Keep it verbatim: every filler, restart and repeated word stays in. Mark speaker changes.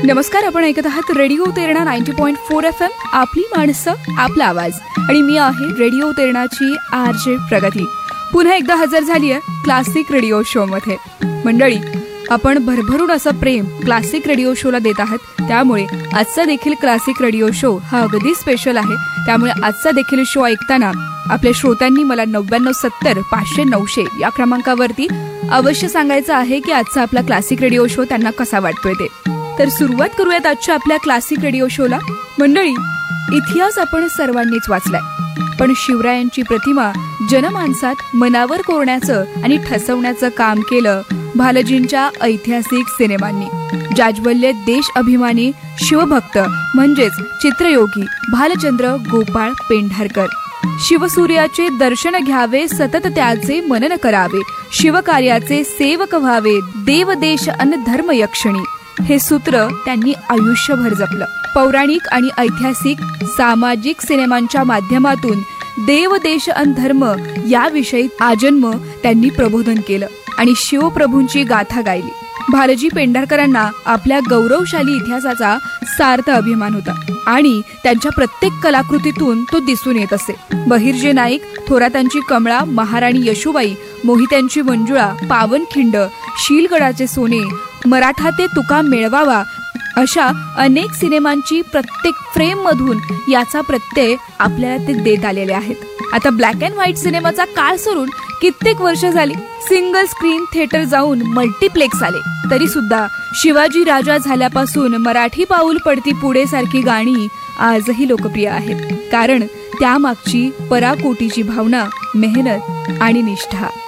Speaker 1: नमस्कार, आपण ऐकत आहात radio Terna ninety point four F M. आपली माणसं आपला आवाज. आणि मी आहे रेडिओ तेरणाची आर जे प्रगती. पुन्हा एकदा हजर झाली आहे क्लासिक रेडिओ शो मध्ये. मंडळी, आपण भरभरून असं प्रेम क्लासिक रेडिओ शोला देत आहात, त्यामुळे आजचा देखील क्लासिक रेडिओ शो हा अगदी स्पेशल आहे. त्यामुळे आजचा देखील शो ऐकताना आपल्या श्रोत्यांनी मला नव्याण्णव सत्तर पाचशे नऊशे या क्रमांकावरती अवश्य सांगायचं आहे की आजचा आपला क्लासिक रेडिओ शो त्यांना कसा वाटतोय ते. तर सुरुवात करूयात आजच्या आपल्या क्लासिक रेडिओ शोला. मंडळी, इतिहास आपण सर्वांनीच वाचलाय, पण शिवरायांची प्रतिमा जनमानसात मनावर कोरण्याचं आणि ठसवण्याचं काम केलं भालजींच्या ऐतिहासिक सिनेमांनी. जाज्वल्य देश अभिमानी शिवभक्त म्हणजेच चित्रयोगी भालचंद्र गोपाळ पेंढारकर. शिवसूर्याचे दर्शन घ्यावे, सतत त्याचे मनन करावे, शिवकार्याचे सेवक व्हावे, देवदेश अन धर्म यक्षिणी हे सूत्र त्यांनी आयुष्यभर जपलं. पौराणिक आणि ऐतिहासिक सामाजिक सिनेमांच्या माध्यमातून देवदेश अन धर्म याविषयी आजन्म त्यांनी प्रबोधन केलं आणि शिवप्रभूंची गाथा गायली. भालजी पेंढारकरांना आपल्या गौरवशाली इतिहासाचा सार्थ अभिमान होता आणि त्यांच्या प्रत्येक कलाकृतीतून तो दिसून येत असे. बहिर्जे नाईक, थोरातांची कमळा, महाराणी यशोबाई, मोहित्यांची मंजुळा, पावनखिंड, शीलगडाचे सोने, मराठा ते तुका मिळवावा अशा अनेक सिनेमांची प्रत्येक फ्रेम मधून याचा प्रत्यय आपल्याला ते देत आलेले आहेत. आता ब्लॅक अँड व्हाईट सिनेमाचा काळ सोडून कित्येक वर्ष झाली सिंगल स्क्रीन थिएटर जाऊन मल्टीप्लेक्स आले, तरी सुद्धा शिवाजी राजा झाल्यापासून मराठी पाऊल पडती पुढे सारखी गाणी आजही लोकप्रिय आहेत. कारण त्यामागची पराकोटीची भावना, मेहनत आणि निष्ठा.